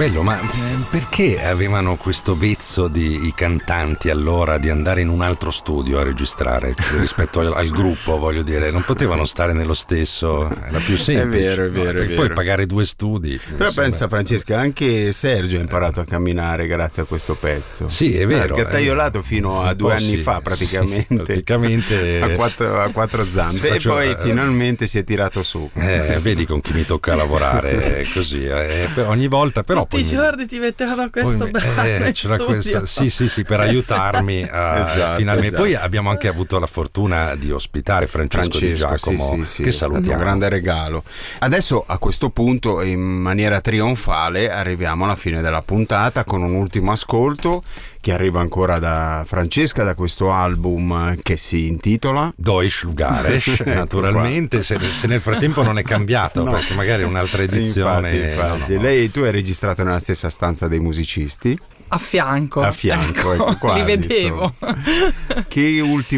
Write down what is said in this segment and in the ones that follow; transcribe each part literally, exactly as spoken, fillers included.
Bello, ma perché avevano questo vezzo di i cantanti allora di andare in un altro studio a registrare, cioè, rispetto al, al gruppo, voglio dire, non potevano stare nello stesso, era più semplice. È vero, è no? vero, Perché è poi vero. pagare due studi. Però insomma. pensa, Francesca, anche Sergio ha imparato a camminare grazie a questo pezzo. Sì, è vero. Ha sgattaiolato fino a Un due po' anni sì, fa praticamente, sì, praticamente a, quattro, a quattro zampe, e faceva, poi finalmente si è tirato su. Eh, vedi con chi mi tocca lavorare così, eh, per ogni volta, però tutti i poi giorni ti mettevano questo poi, brano eh, in c'era studio. questa, sì sì sì, per aiutarmi a, Esatto, finalmente. esatto. Poi abbiamo anche avuto la fortuna di ospitare Francesco, Francesco, Di Giacomo, sì, sì, sì, che è stato salutiamo. un grande regalo. Adesso a questo punto, in maniera trionfale, arriviamo alla fine della puntata con un ultimo ascolto che arriva ancora da Francesca, da questo album che si intitola Deutsch Lugares, Ecco naturalmente, se, se nel frattempo non è cambiato, No. perché magari un'altra edizione. Infatti, infatti. no, no, no. Lei, tu hai registrato nella stessa stanza dei musicisti? A fianco. A fianco, ecco, quasi, li vedevo. Che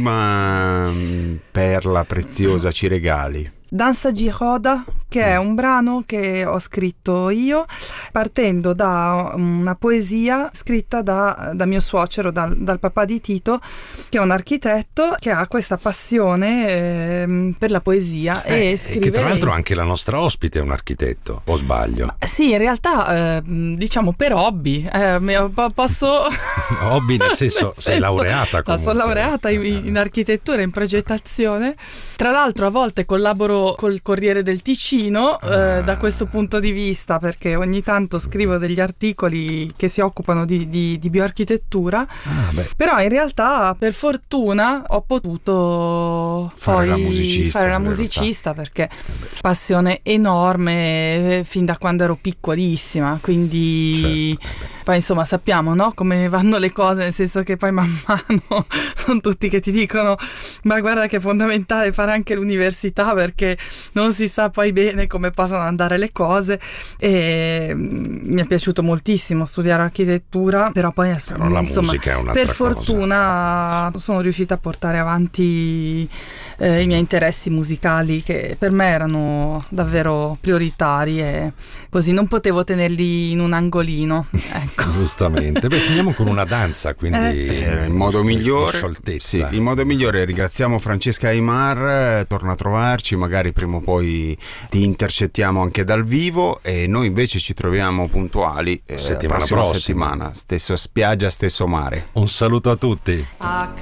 ultima mh, perla preziosa ci regali? Danza Giroda, che è un brano che ho scritto io partendo da una poesia scritta da, da mio suocero, dal, dal papà di Tito, che è un architetto che ha questa passione eh, per la poesia Eh, e scrive. che tra l'altro lei. anche la nostra ospite è un architetto, o sbaglio? Sì, in realtà eh, diciamo per hobby, eh, mi- po- posso... Hobby nel senso, Nel sei senso, laureata no, comunque. sono laureata in, in architettura e in progettazione. Tra l'altro a volte collaboro col Corriere del Ticino Ah. eh, da questo punto di vista, perché ogni tanto scrivo degli articoli che si occupano di, di, di bioarchitettura. Ah, beh. Però in realtà per fortuna ho potuto Fare poi la musicista, fare la in musicista perché passione enorme eh, fin da quando ero piccolissima, quindi Certo, eh beh. poi insomma sappiamo, no, come vanno le cose, nel senso che poi man mano sono tutti che ti dicono ma guarda che è fondamentale fare anche l'università perché non si sa poi bene come possono andare le cose, e mm, mi è piaciuto moltissimo studiare architettura, però poi adesso, Però la insomma, musica è un'altra per cosa. fortuna sono riuscita a portare avanti eh, i miei interessi musicali, che per me erano davvero prioritari, e così non potevo tenerli in un angolino, ecco. Giustamente. Beh, finiamo con una danza, quindi Eh, il modo migliore, in scioltezza. sì, il modo migliore. Ringraziamo Francesca Aimar, eh, torna a trovarci, magari prima o poi ti intercettiamo anche dal vivo, e noi invece ci troviamo puntuali eh, Settimana prossima prossima. settimana, stesso spiaggia, stesso mare. Un saluto a tutti. A